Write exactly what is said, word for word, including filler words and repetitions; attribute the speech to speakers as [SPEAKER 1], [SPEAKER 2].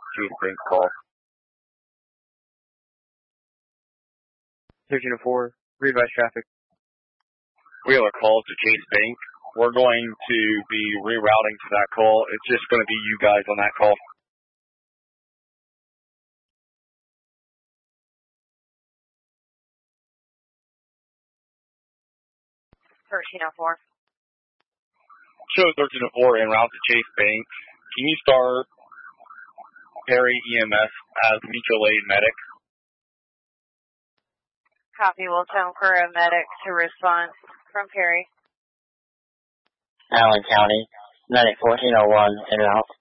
[SPEAKER 1] Chase Bank call.
[SPEAKER 2] thirteen oh four, readvise traffic.
[SPEAKER 1] We have a call to Chase Bank. We're going to be rerouting to that call. It's just going to be you guys on that call.
[SPEAKER 3] thirteen oh four.
[SPEAKER 1] Show thirteen oh four en route to Chase Bank. Can you start Perry E M S as mutual aid medic?
[SPEAKER 3] Copy. We'll tell for a medic to respond from Perry.
[SPEAKER 4] Allen County, ninety fourteen oh one en route.